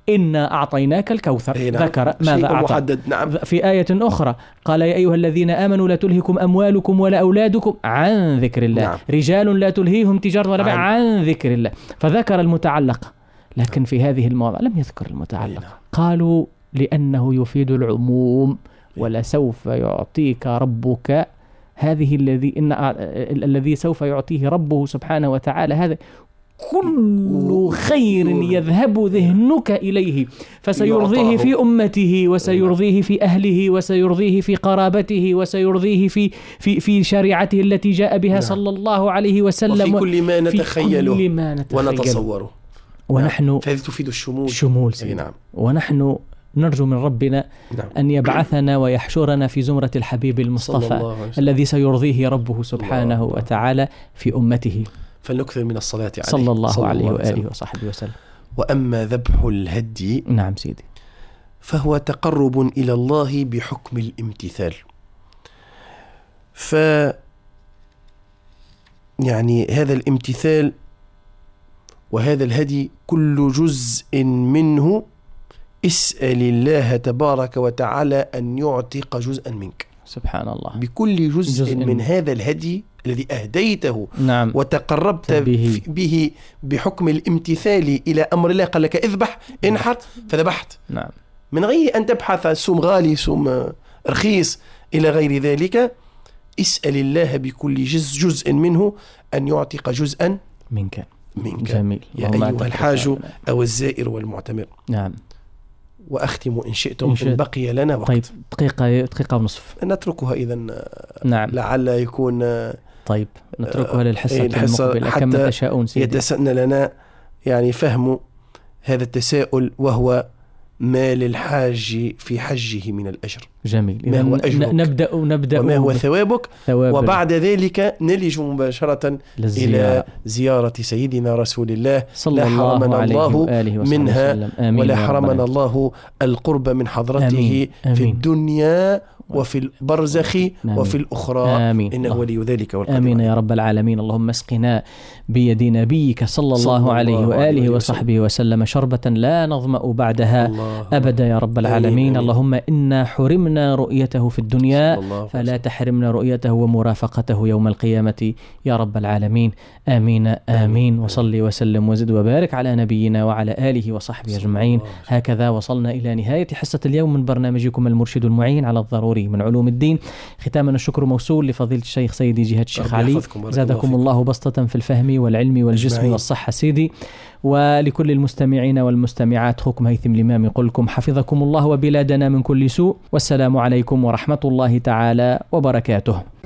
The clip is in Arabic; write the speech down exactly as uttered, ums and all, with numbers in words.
إنا أعطيناك الكوثر. نعم. ذكر ماذا أعطى محدد. نعم. في آية أخرى قال يا أيها الذين آمنوا لا تلهكم أموالكم ولا أولادكم عن ذكر الله. نعم. رجال لا تلهيهم تجارة ولا بيع عن... عن ذكر الله. فذكر المتعلق، لكن في هذه المواضع لم يذكر المتعلق. نعم. قالوا لأنه يفيد العموم. ولسوف يعطيك ربك هذه الذي إن الذي سوف يعطيه ربه سبحانه وتعالى هذا كل خير يذهب ذهنك إليه، فسيرضيه في أمته وسيرضيه في أهله وسيرضيه في قرابته وسيرضيه في في في شريعته التي جاء بها صلى الله عليه وسلم، وفي كل ما نتخيله كل ما نتخيله ونتصوره. ونحن فهذه تفيد الشمول. شمول. نعم. ونحن نرجو من ربنا نعم. أن يبعثنا ويحشرنا في زمرة الحبيب المصطفى الذي سيرضيه ربه سبحانه الله وتعالى في أمته. فلنكثر من الصلاة عليه صلى الله صلى عليه الله وآله وصحبه وسلم. وأما ذبح الهدي نعم سيدي فهو تقرب إلى الله بحكم الامتثال. ف يعني هذا الامتثال وهذا الهدي كل جزء منه اسأل الله تبارك وتعالى أن يعتق جزءا منك. سبحان الله. بكل جزء, جزء من هذا الهدي الذي أهديته نعم. وتقربت به. به بحكم الامتثال إلى أمر الله. قال لك اذبح انحر فذبحت نعم. من غير أن تبحث سوم غالي سوم رخيص إلى غير ذلك. اسأل الله بكل جزء, جزء منه أن يعتق جزءا منك. منك. جميل. يا أيها الحاج أو الزائر والمعتمر. نعم. وأختم إن شئتم إن, إن بقي لنا وقت. طيب دقيقة دقيقة ونصف نتركها إذن. نعم. لعل يكون طيب نتركها للحصة المقبلة كما تشاءون سيدي. يتسنى لنا يعني فهم هذا التساؤل وهو ما للحاج في حجه من الأجر. جميل. ما هو أجرك نبدأ نبدأ وما هو ثوابك ثواب وبعد ذلك نلج مباشرة للزيارة. إلى زيارة سيدنا رسول الله صلى لا حرمنا الله, الله منها ولا حرمنا الله القرب من حضرته آمين. آمين. في الدنيا وفي البرزخ آمين. وفي الأخرى آمين. إنه ولي ذلك والقدر. آمين يا رب العالمين. اللهم اسقنا بيد نبيك صلى الله, الله عليه وآله وصحبه وسلم شربة لا نظمأ بعدها أبدا يا رب العالمين. آمين. اللهم إنا حرمنا رؤيته في الدنيا فلا تحرمنا رؤيته ومرافقته يوم القيامة يا رب العالمين. آمين آمين, آمين. وصلي وسلم وزد وبارك على نبينا وعلى آله وصحبه أجمعين. هكذا وصلنا إلى نهاية حصة اليوم من برنامجكم المرشد المعين على الضروري من علوم الدين. ختاما الشكر موصول لفضيلة الشيخ سيدي جهاد الشيخ علي، زادكم الله بسطة في الفهم والعلم والجسم أجمعين. والصحة سيدي. ولكل المستمعين والمستمعات أخوكم هيثم الإمام يقول لكم حفظكم الله وبلادنا من كل سوء، والسلام عليكم ورحمة الله تعالى وبركاته.